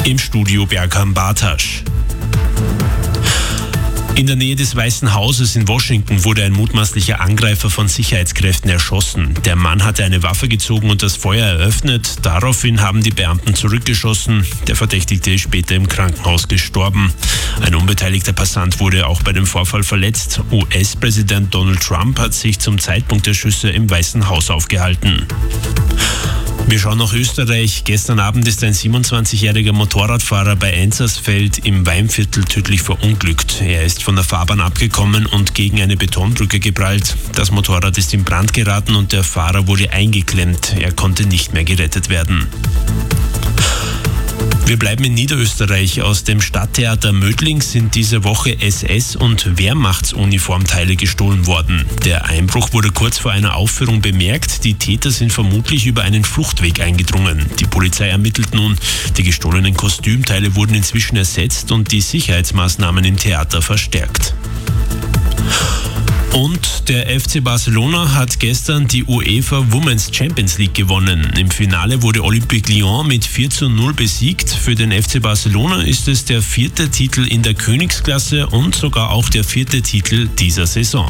Im Studio Bergham Bartasch. In der Nähe des Weißen Hauses in Washington wurde ein mutmaßlicher Angreifer von Sicherheitskräften erschossen. Der Mann hatte eine Waffe gezogen und das Feuer eröffnet. Daraufhin haben die Beamten zurückgeschossen. Der Verdächtigte ist später im Krankenhaus gestorben. Ein unbeteiligter Passant wurde auch bei dem Vorfall verletzt. US-Präsident Donald Trump hat sich zum Zeitpunkt der Schüsse im Weißen Haus aufgehalten. Wir schauen nach Österreich. Gestern Abend ist ein 27-jähriger Motorradfahrer bei Enzersfeld im Weinviertel tödlich verunglückt. Er ist von der Fahrbahn abgekommen und gegen eine Betonbrücke geprallt. Das Motorrad ist in Brand geraten und der Fahrer wurde eingeklemmt. Er konnte nicht mehr gerettet werden. Wir bleiben in Niederösterreich. Aus dem Stadttheater Mödling sind diese Woche SS- und Wehrmachtsuniformteile gestohlen worden. Der Einbruch wurde kurz vor einer Aufführung bemerkt. Die Täter sind vermutlich über einen Fluchtweg eingedrungen. Die Polizei ermittelt nun. Die gestohlenen Kostümteile wurden inzwischen ersetzt und die Sicherheitsmaßnahmen im Theater verstärkt. Und der FC Barcelona hat gestern die UEFA Women's Champions League gewonnen. Im Finale wurde Olympique Lyon mit 4:0 besiegt. Für den FC Barcelona ist es der 4. Titel in der Königsklasse und sogar auch der 4. Titel dieser Saison.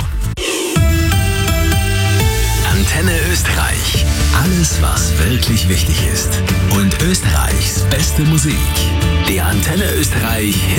Antenne Österreich. Alles, was wirklich wichtig ist. Und Österreichs beste Musik. Der Antenne Österreich